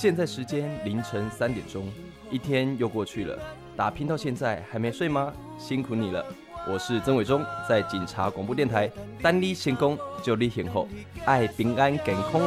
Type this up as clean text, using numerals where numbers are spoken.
现在时间凌晨3点钟，一天又过去了，打拼到现在还没睡吗？辛苦你了。我是曾伟忠，在警察广播电台，等你成功就你幸福，爱平安健康。